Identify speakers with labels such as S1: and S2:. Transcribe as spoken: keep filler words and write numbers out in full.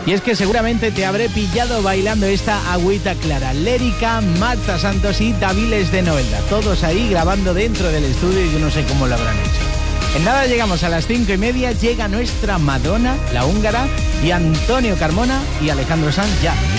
S1: Y es que seguramente te habré pillado bailando esta agüita clara. Lérica, Marta Santos y Daviles de Novelda. Todos ahí grabando dentro del estudio y yo no sé cómo lo habrán hecho. En nada llegamos a las cinco y media, llega nuestra Madonna, la húngara, y Antonio Carmona y Alejandro Sanz ya.